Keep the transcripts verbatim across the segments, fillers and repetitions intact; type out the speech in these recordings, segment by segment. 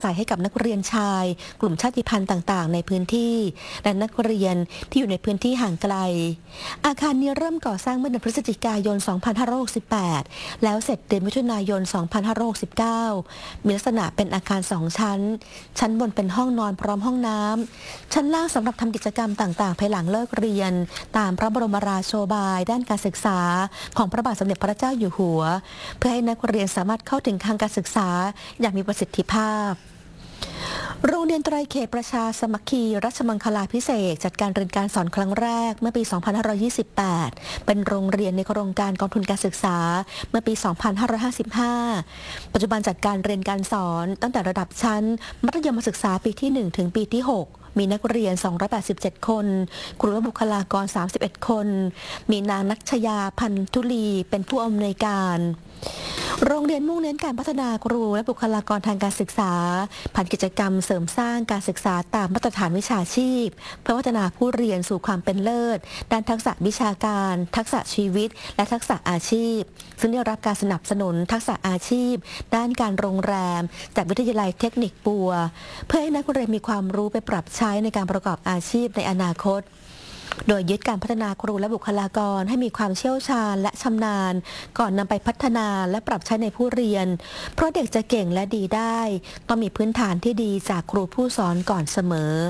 ใส่ให้กับนักเรียนชายกลุ่มชาติพันธุ์ต่างๆในพื้นที่และนักเรียนที่อยู่ในพื้นที่ห่างไกลอาคารนี้เริ่มก่อสร้างเมื่อเดือนพฤศจิกายน สองพันห้าร้อยหกสิบแปด แล้วเสร็จเดือนมิถุนายน สองพันห้าร้อยหกสิบเก้า มีลักษณะเป็นอาคารสองชั้นชั้นบนเป็นห้องนอนพร้อมห้องน้ำชั้นล่างสำหรับทำกิจกรรมต่างๆภายหลังเลิกเรียนตามพระบรมราโชบายด้านการศึกษาของพระบาทสมเด็จพระเจ้าอยู่หัวเพื่อให้นักเรียนสามารถเข้าถึงทางการศึกษาอย่างมีประสิทธิภาพโรงเรียนไตรเขตประชาสมัคคีรัชมังคลาภิเษกจัดการเรียนการสอนครั้งแรกเมื่อปี สองพันห้าร้อยยี่สิบแปด เป็นโรงเรียนในโครงการกองทุนการศึกษาเมื่อปี สองพันห้าร้อยห้าสิบห้า ปัจจุบันจัดการเรียนการสอนตั้งแต่ระดับชั้นมัธยมศึกษาปีที่ หนึ่ง ถึงปีที่ หกมีนักเรียน สองร้อยแปดสิบเจ็ด คนครูและบุคลากร สามสิบเอ็ด คนมีนางนัชยาพันธุลีเป็นผู้อำนวยการโรงเรียนมุ่งเน้นการพัฒนาครูและบุคลากรทางการศึกษาผ่านกิจกรรมเสริมสร้างการศึกษาตามมาตรฐานวิชาชีพเพื่อพัฒนาผู้เรียนสู่ความเป็นเลิศด้านทักษะวิชาการทักษะชีวิตและทักษะอาชีพซึ่งได้รับการสนับสนุนทักษะอาชีพด้านการโรงแรมจากวิทยาลัยเทคนิคปัวเพื่อให้นักเรียนมีความรู้ไปปรับใช้ในการประกอบอาชีพในอนาคตโดยยึดการพัฒนาครูและบุคลากรให้มีความเชี่ยวชาญและชำนาญก่อนนำไปพัฒนาและปรับใช้ในผู้เรียนเพราะเด็กจะเก่งและดีได้ต้องมีพื้นฐานที่ดีจากครูผู้สอนก่อนเสมอ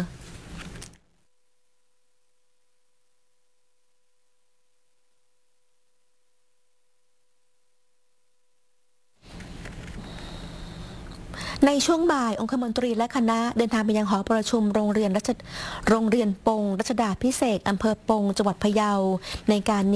ในช่วงบ่ายองคมนตรีและคณะเดินทางไปยังหอประชุมโรงเรียนรัชโรงเรียนปงรัชดาภิเษกอำเภอปงจังหวัดพะเยาในการ